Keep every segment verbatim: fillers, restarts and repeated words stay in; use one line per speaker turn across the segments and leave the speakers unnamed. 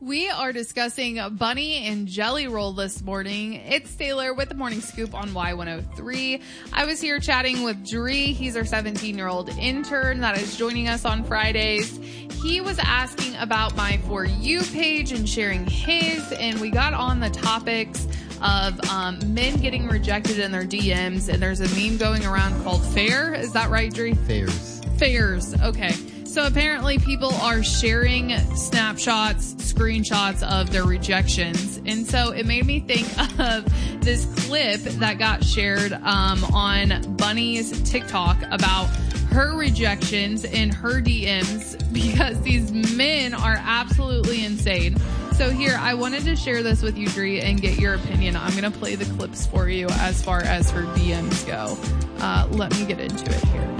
We are discussing Bunny and Jelly Roll this morning. It's Taylor with the Morning Scoop on Y one oh three. I was here chatting with Dree. He's our seventeen-year-old intern that is joining us on Fridays. He was asking about my For You page and sharing his, and we got on the topics of um, men getting rejected in their D Ms, and there's a meme going around called Fair. Is that right, Dree?
Fairs.
Fairs. Okay. So apparently people are sharing snapshots, screenshots of their rejections. And so it made me think of this clip that got shared um, on Bunny's TikTok about her rejections in her D Ms because these men are absolutely insane. So here, I wanted to share this with you, Dree, and get your opinion. I'm going to play the clips for you as far as her D Ms go. Uh, let me get into it here.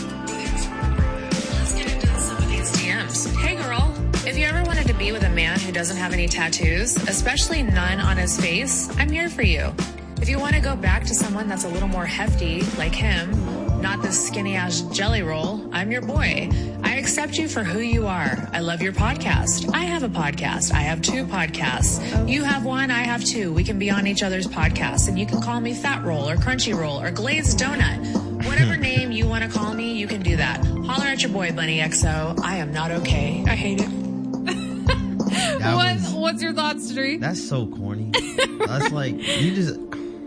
Hey girl, if you ever wanted to be with a man who doesn't have any tattoos, especially none on his face, I'm here for you. If you want to go back to someone that's a little more hefty, like him, not this skinny ass jelly roll, I'm your boy. I accept you for who you are. I love your podcast. I have a podcast. I have two podcasts. You have one, I have two. We can be on each other's podcasts, and you can call me Fat Roll or Crunchy Roll or Glazed Donut. Whatever name you want to call me, you can do that. Holler at your boy, Bunny X O. I am not okay. I hate it.
what, was, what's your thoughts, Dree?
That's so corny. That's like, you just...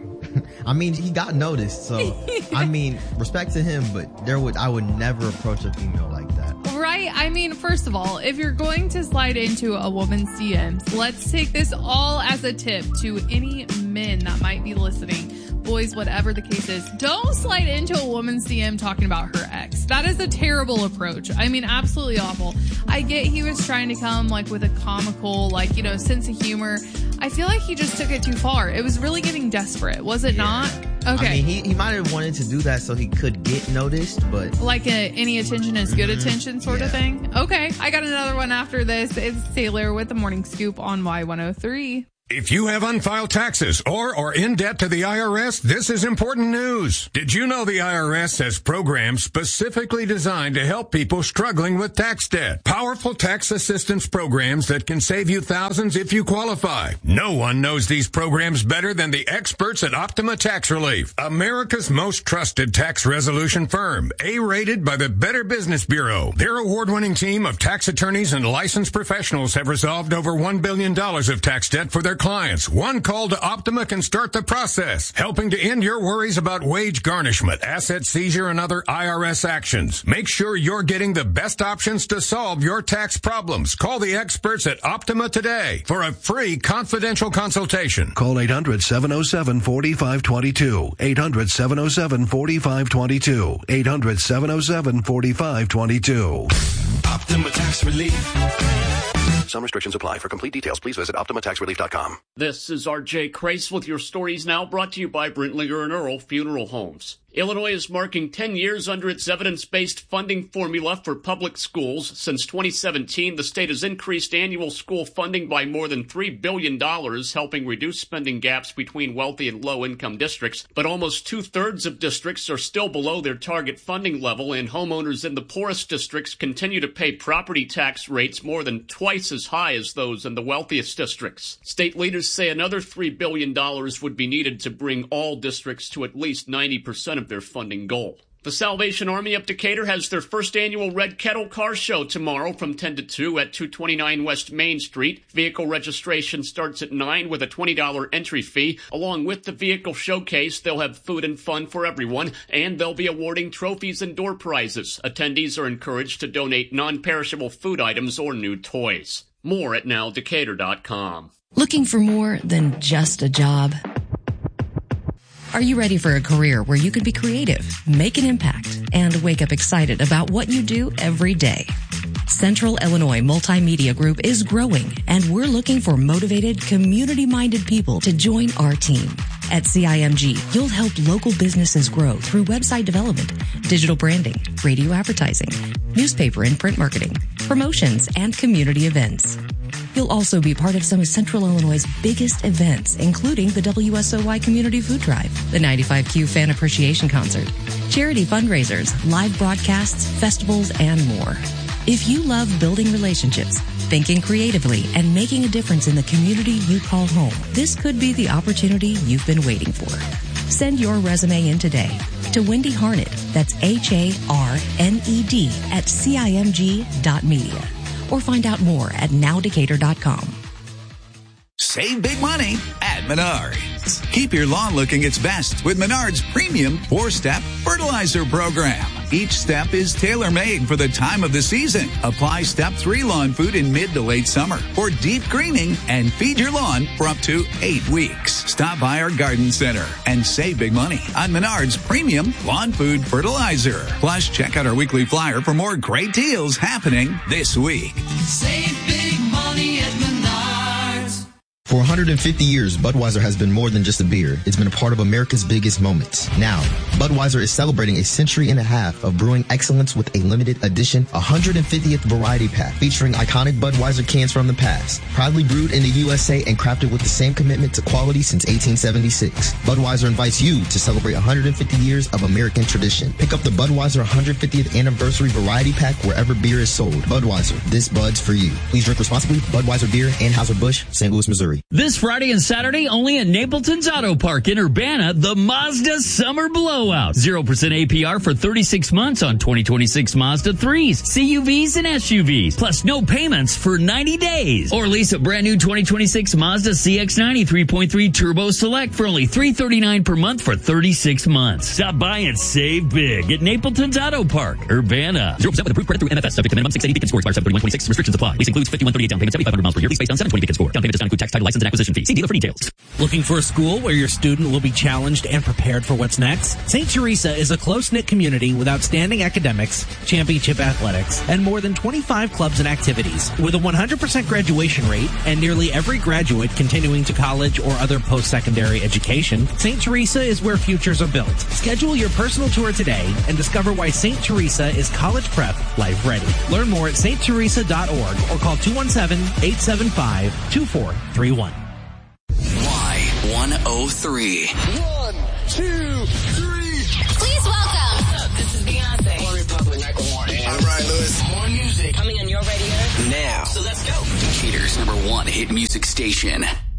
I mean, he got noticed, so, I mean, respect to him, but there would I would never approach a female like that.
Right? I mean, first of all, if you're going to slide into a woman's D Ms, let's take this all as a tip to any men that might be listening. Boys, whatever the case is, don't slide into a woman's D M talking about her ex. That is a terrible approach. I mean, absolutely awful. I get he was trying to come like with a comical, like, you know, sense of humor. I feel like he just took it too far. It was really getting desperate, was it yeah. not? Okay.
I mean, he, he might have wanted to do that so he could get noticed, but...
Like a, any attention is good mm-hmm. attention sort yeah. of thing? Okay. I got another one after this. It's Taylor with the Morning Scoop on Y one oh three.
If you have unfiled taxes or are in debt to the I R S, this is important news. Did you know the I R S has programs specifically designed to help people struggling with tax debt? Powerful tax assistance programs that can save you thousands if you qualify. No one knows these programs better than the experts at Optima Tax Relief, America's most trusted tax resolution firm, A-rated by the Better Business Bureau. Their award-winning team of tax attorneys and licensed professionals have resolved over one billion dollars of tax debt for their clients. One call to Optima can start the process, helping to end your worries about wage garnishment, asset seizure, and other I R S actions. Make sure you're getting the best options to solve your tax problems. Call the experts at Optima today for a free confidential consultation.
Call eight hundred, seven oh seven, four five two two. eight hundred, seven oh seven, four five two two. eight hundred, seven oh seven, four five two two.
Optima Tax Relief. Some restrictions apply. For complete details, please visit Optima Tax Relief dot com.
This is R J Crace with your stories now, brought to you by Brentlinger and Earl Funeral Homes. Illinois is marking ten years under its evidence-based funding formula for public schools. Since twenty seventeen, the state has increased annual school funding by more than three billion dollars, helping reduce spending gaps between wealthy and low-income districts. But almost two-thirds of districts are still below their target funding level, and homeowners in the poorest districts continue to pay property tax rates more than twice as high as those in the wealthiest districts. State leaders say another three billion dollars would be needed to bring all districts to at least ninety percent of their funding goal. The Salvation Army of Decatur has their first annual Red Kettle Car Show tomorrow from ten to two at two twenty-nine West Main Street. Vehicle registration starts at nine with a twenty dollars entry fee. Along with the vehicle showcase, they'll have food and fun for everyone, and they'll be awarding trophies and door prizes. Attendees are encouraged to donate non-perishable food items or new toys. More at now decatur dot com.
Looking for more than just a job? Are you ready for a career where you can be creative, make an impact, and wake up excited about what you do every day? Central Illinois Multimedia Group is growing, and we're looking for motivated, community-minded people to join our team. At C I M G, you'll help local businesses grow through website development, digital branding, radio advertising, newspaper and print marketing, promotions, and community events. You'll also be part of some of Central Illinois' biggest events, including the W S O Y Community Food Drive, the ninety-five Q Fan Appreciation Concert, charity fundraisers, live broadcasts, festivals, and more. If you love building relationships, thinking creatively, and making a difference in the community you call home, this could be the opportunity you've been waiting for. Send your resume in today to Wendy Harned, that's H A R N E D, at C I M G dot media. Or find out more at now decatur dot com.
Save big money at Menards. Keep your lawn looking its best with Menards Premium four-Step Fertilizer Program. Each step is tailor-made for the time of the season. Apply Step three lawn food in mid to late summer for deep greening and feed your lawn for up to eight weeks. Stop by our garden center and save big money on Menards Premium Lawn Food Fertilizer. Plus, check out our weekly flyer for more great deals happening this week.
Save big money at Menards.
For one hundred fifty years, Budweiser has been more than just a beer. It's been a part of America's biggest moments. Now, Budweiser is celebrating a century and a half of brewing excellence with a limited edition one hundred fiftieth variety pack featuring iconic Budweiser cans from the past. Proudly brewed in the U S A and crafted with the same commitment to quality since eighteen seventy-six. Budweiser invites you to celebrate one hundred fifty years of American tradition. Pick up the Budweiser one hundred fiftieth Anniversary Variety Pack wherever beer is sold. Budweiser, this Bud's for you. Please drink responsibly. Budweiser Beer, Anheuser-Busch, Saint Louis, Missouri.
This Friday and Saturday, only at Napleton's Auto Park in Urbana, the Mazda Summer Blowout. zero percent A P R for thirty-six months on twenty twenty-six Mazda threes, C U Vs, and S U Vs. Plus no payments for ninety days. Or lease a brand new twenty twenty-six Mazda C X ninety three point three Turbo Select for only three hundred thirty-nine dollars per month for thirty-six months. Stop by and save big at Napleton's Auto Park, Urbana. zero percent with approved credit through M F S. Subject to minimum six eighty Beacon score. Expires seven thirty-one twenty-six. Restrictions apply. Lease includes fifty-one thirty-eight down payment, seventy-five hundred miles per year. Lease based on seven twenty Beacon score. Down payment does not include tax, title, license, and acquisition fee. See dealer for details.
Looking for a school where your student will be challenged and prepared for what's next? Saint Teresa is a close-knit community with outstanding academics, championship athletics, and more than twenty-five clubs and activities. With a one hundred percent graduation rate and nearly every graduate continuing to college or other post-secondary education, Saint Teresa is where futures are built. Schedule your personal tour today and discover why Saint Teresa is college prep life ready. Learn more at saint teresa dot org or call two one seven, eight seven five, two four three one.
Y one oh three.
One, two, three.
Please welcome.
What's up? This is Beyonce. One Republic, Michael Warren. I'm Ryan Lewis. More music coming on your radio
Now.
So let's go.
Decatur's number one hit music station.